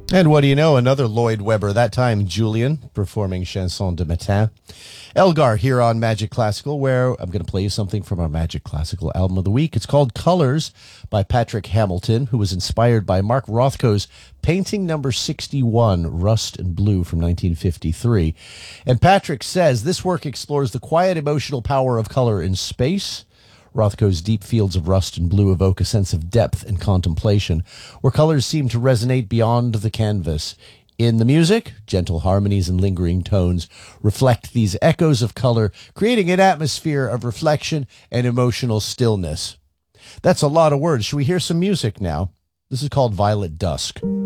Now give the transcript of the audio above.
And what do you know? Another Lloyd Webber, that time Julian, performing Chanson de Matin. Elgar here on Magic Classical, where I'm going to play you something from our Magic Classical album of the week. It's called Colors by Patrick Hamilton, who was inspired by Mark Rothko's painting number 61, Rust and Blue from 1953. And Patrick says this work explores the quiet emotional power of color in space. Rothko's deep fields of rust and blue evoke a sense of depth and contemplation, where colors seem to resonate beyond the canvas. In the music, gentle harmonies and lingering tones reflect these echoes of color, creating an atmosphere of reflection and emotional stillness. That's a lot of words. Should we hear some music now? This is called Violet Dusk.